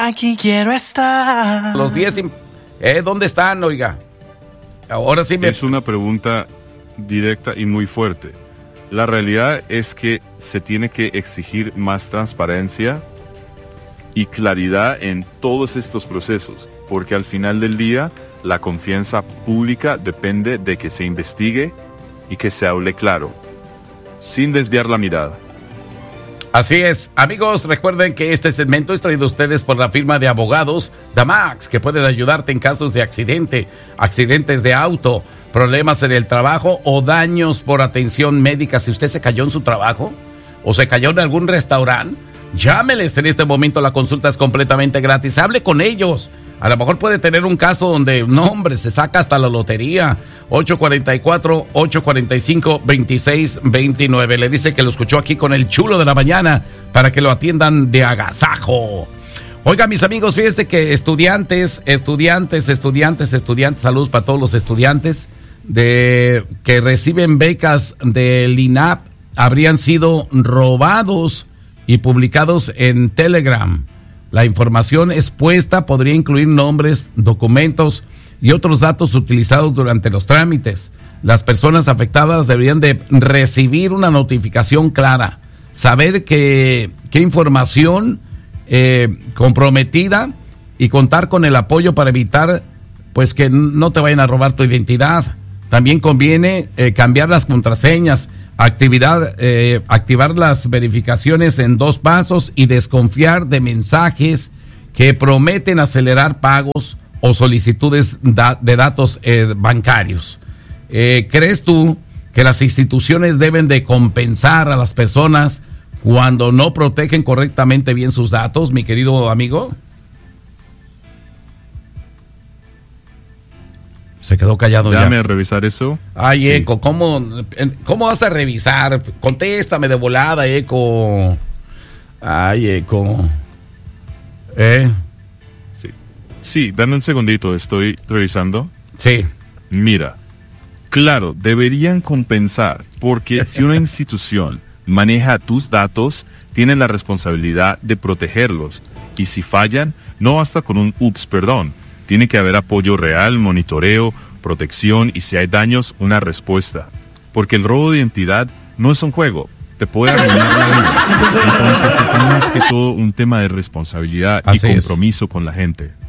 aquí quiero estar. Los 10, ¿dónde están, oiga? Ahora sí me... Es una pregunta directa y muy fuerte. La realidad es que se tiene que exigir más transparencia y claridad en todos estos procesos, porque al final del día la confianza pública depende de que se investigue y que se hable claro, sin desviar la mirada. Así es. Amigos, recuerden que este segmento es traído a ustedes por la firma de abogados Damax, que pueden ayudarte en casos de accidente, accidentes de auto, problemas en el trabajo o daños por atención médica. Si usted se cayó en su trabajo o se cayó en algún restaurante, llámeles en este momento. La consulta es completamente gratis. Hable con ellos. A lo mejor puede tener un caso donde, no hombre, se saca hasta la lotería. 844-845-2629. Le dice que lo escuchó aquí con el chulo de la mañana para que lo atiendan de agasajo. Oiga, mis amigos, fíjense que estudiantes, saludos para todos los estudiantes que reciben becas del INAP, habrían sido robados y publicados en Telegram. La información expuesta podría incluir nombres, documentos y otros datos utilizados durante los trámites. Las personas afectadas deberían de recibir una notificación clara, saber qué información comprometida y contar con el apoyo para evitar pues que no te vayan a robar tu identidad. También conviene cambiar las contraseñas, activar las verificaciones en 2 pasos y desconfiar de mensajes que prometen acelerar pagos o solicitudes de datos bancarios. ¿Crees tú que las instituciones deben de compensar a las personas cuando no protegen correctamente bien sus datos, mi querido amigo? Se quedó callado ya. Dame a revisar eso. Ay, Sí. Eco, ¿cómo vas a revisar? Contéstame de volada, Eco. Ay, Eco. Sí, dame un segundito, estoy revisando. Sí. Mira, claro, deberían compensar, porque si una institución maneja tus datos, tienen la responsabilidad de protegerlos. Y si fallan, no basta con un perdón. Tiene que haber apoyo real, monitoreo, protección y si hay daños, una respuesta. Porque el robo de identidad no es un juego, te puede arruinar la vida. Entonces es más que todo un tema de responsabilidad y compromiso con la gente.